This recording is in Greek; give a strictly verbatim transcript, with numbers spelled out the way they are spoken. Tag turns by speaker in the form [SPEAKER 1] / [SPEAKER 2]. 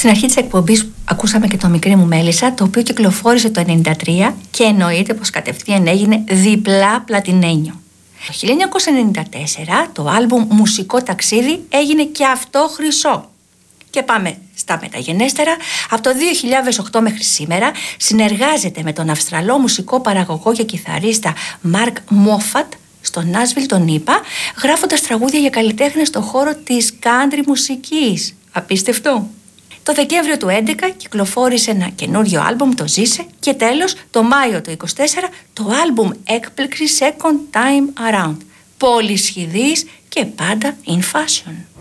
[SPEAKER 1] Στην αρχή της εκπομπής ακούσαμε και το Μικρή μου Μέλισσα, το οποίο κυκλοφόρησε το ενενήντα τρία και εννοείται πως κατευθείαν έγινε διπλά πλατινένιο. Το χίλια εννιακόσια ενενήντα τέσσερα το άλμπουμ Μουσικό Ταξίδι έγινε και αυτό χρυσό. Και πάμε στα μεταγενέστερα. Από το δύο χιλιάδες οκτώ μέχρι σήμερα συνεργάζεται με τον Αυστραλό μουσικό παραγωγό και κιθαρίστα Μαρκ Μόφατ στο Νάσβιλ τον ΗΠΑ, γράφοντας τραγούδια για καλλιτέχνες στον χώρο της country μουσικής. Απίστευτο! Το Δεκέμβριο του έντεκα κυκλοφόρησε ένα καινούριο άλμπουμ, το Ζήσε, και τέλος το Μάιο του είκοσι τέσσερα το άλμπουμ έκπληξη Second Time Around. Πολυσχηδής και πάντα in fashion.